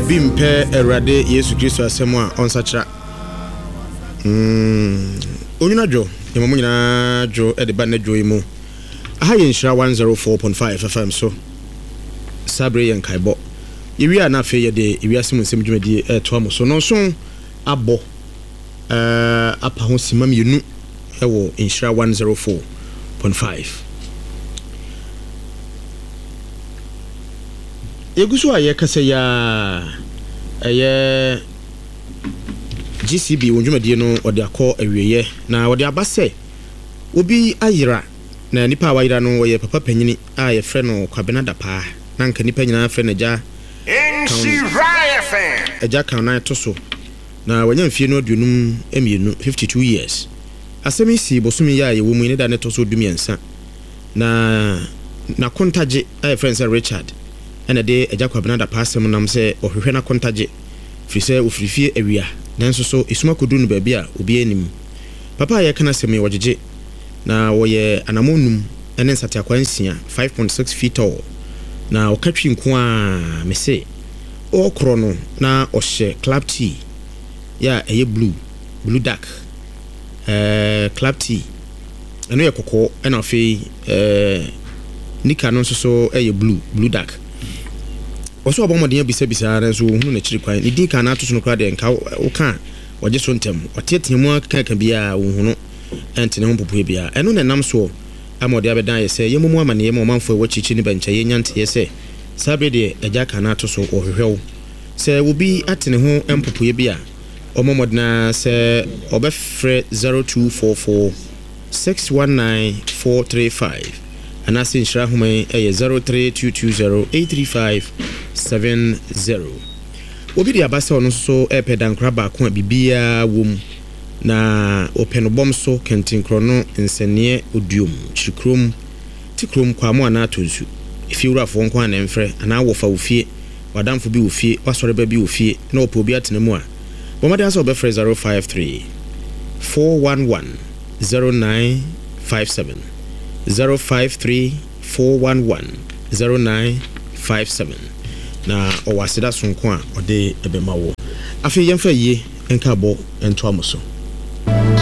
obi mpe Awurade Yesu Kristo asɛm a ɔnsachra onyinadwo yɛmɔ nyina dwo de ba na dwo yi mu aha yɛ nhyira 104.5 FM so sabre yɛn kaibɔ yewi a na afei yɛde ewiase mu nsɛm dwumadi ɛtoa mo so no so abɔ apa ho simam yenu ɛwɔ nhyira 104.5 yeguso a yɛkasa ya ɛyɛ GCB wonjumadi no ɔde akɔ awieye na ɔde abasɛ obi ayira na nipa awayira no ɔyɛ papa panyini a yɛfrɛ no Kwabena Dapa na nka nipa nyina frɛ no Agya kan na to so na wanya mfie no aduonum emienu 52 years asɛm si bosumi ya yɛwɔ mu ne da ne to so dumiɛnsa na kontaje a yɛfrɛ no Richard ena de Agya Kwabena Dapa asɛm nam sɛ ɔhwehwɛ na kontaje firi sɛ ofirifie awia nanso so esuma kodu no baabi a obi anim papa yɛ kana sɛm yɛ wɔgyegye na wɔyɛ anamonum ene nsate akwansia 5.6 feet tall na ɔkatwi nko a mese ɔkro no na ɔhyɛ club tee ya ɛyɛ blue dark club tee ɛno yɛ kokɔ ɛna afei nika no nso so ɛyɛ blue dark ɔso abɔmɔden bisa na so hunu na kyiri kwan ne di kan ato so no kra de nka woka wɔgye so ntem ɔteetemu aka bia wohunu ɛntene ho popoe bia ɛno na nam so amɔde abedan yɛ sɛ yɛmumu amane yɛ mɔmanfo ɛwɔ kyikyi ne bɛnkyɛ yɛ nyante yɛ sɛ sabre de Agya kan ato so ɔhwehwɛw sɛ obi atene ho empopoe bia ɔmɔmɔdena sɛ ɔbɛfrɛ 0244 619435 anase nhyira homan ɛyɛ 0322083570 obi de abasa ɔno so ɛpɛ dankra baako a bibia wom na openobom so kentinkrɔ no nsɛneɛ odiom chikrom tikrom kwamo ana tonsu efiwurafo nko ana mfrɛ ana wofa ofie wadamfo bi ofie wasɔre ba bi ofie na opo bi atena mu a bomade asa obɛfrɛ 053 411 0957 053 411 0957 na ɔwaseda sonko a ɔde ebema wo afei yɛmfa yie enka bɔ entoa mo so